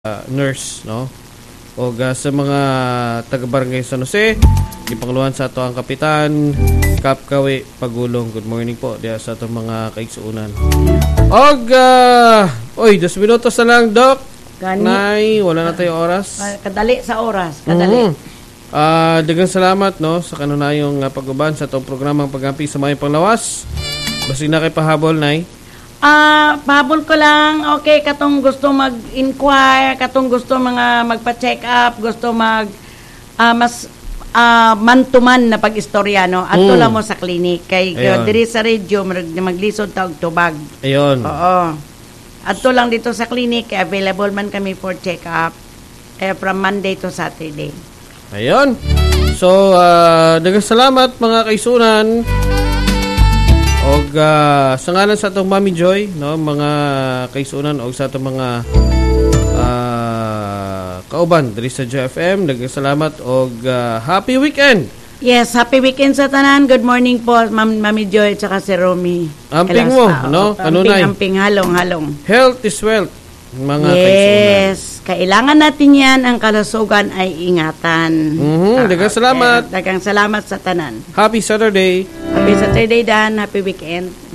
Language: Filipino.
nurse, no? O sa mga taga-barangay San Jose, ipangluhan sa ato ang Kapitan Kap Kawi Pagulong. Good morning po diya sa atong mga kaigsuunan. Og oy, 2 minutos na lang, Doc. Nay, wala na tayo oras. Kadali sa oras, kadali. Daghang salamat, no, sa kanunayong pag-uban sa atong programang Paggampi sa Mayong Panglawas. Basi na kay pahabol, Nay. Pahabol ko lang, okay, katong gusto mag-inquire, katong gusto mga magpa-check up, gusto mas man-to-man na pag-istorya, no? Ato lang mo sa clinic. Kay diri sa radio, maglisod ta og tubag. Ayun. Oo. Ato lang dito sa clinic, available man kami for check up from Monday to Saturday. Ayun. So, daghang salamat mga kaisunan. Og sa ngalan sa atong Mami Joy, no, mga kaisunan og sa atong mga kauban diri sa JFM, nagasalamat og happy weekend. Yes, happy weekend sa tanan. Good morning po, Mami Joy at si Romy. Amping mo, no? Kanunay. Amping, halong. Health is wealth, mga kaisunan. Yes, kailangan natin yan. Ang kalusugan ay ingatan. Daghang salamat. Daghang salamat sa tanan. Happy Saturday. Happy Saturday, Dan. Happy weekend.